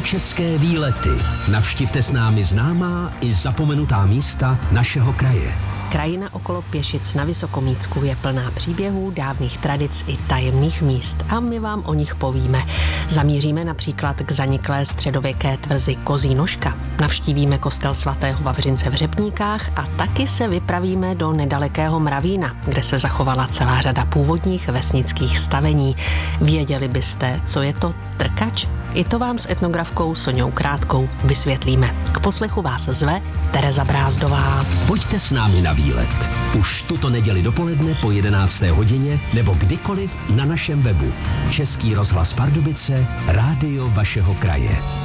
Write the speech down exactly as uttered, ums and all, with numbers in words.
České výlety. Navštivte s námi známá i zapomenutá místa našeho kraje. Krajina okolo Pěšic na Vysokomícku je plná příběhů, dávných tradic i tajemných míst a my vám o nich povíme. Zamíříme například k zaniklé středověké tvrzi Kozí Nožka, navštívíme kostel svatého Vavřince v Řepníkách a taky se vypravíme do nedalekého Mravína, kde se zachovala celá řada původních vesnických stavení. Věděli byste, co je to trkač? I to vám s etnografkou Soňou Krátkou vysvětlíme. K poslechu vás zve Tereza Brázdová. Pojďte s námi na výlet. Už tuto neděli dopoledne po jedenácté hodině nebo kdykoliv na našem webu. Český rozhlas Pardubice, rádio vašeho kraje.